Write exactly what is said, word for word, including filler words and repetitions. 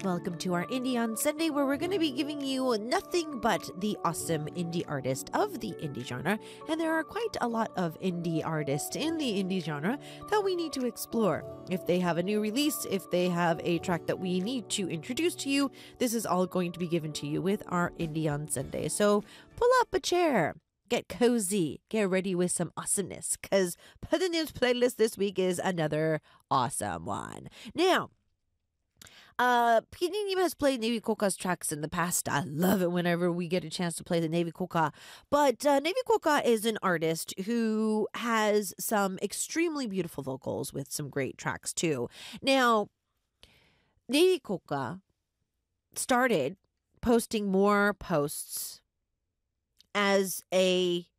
welcome to our Indie on Sunday, where we're going to be giving you nothing but the awesome indie artist of the indie genre. And there are quite a lot of indie artists in the indie genre that we need to explore. If they have a new release, if they have a track that we need to introduce to you, this is all going to be given to you with our Indie on Sunday. So pull up a chair, get cozy, get ready with some awesomeness, because the news playlist this week is another awesome one. Now, uh, P D has played Navy Koka's tracks in the past. I love it whenever we get a chance to play the Navy Koka. But uh, Navy Koka is an artist who has some extremely beautiful vocals with some great tracks too. Now, Navy Koka started posting more posts as a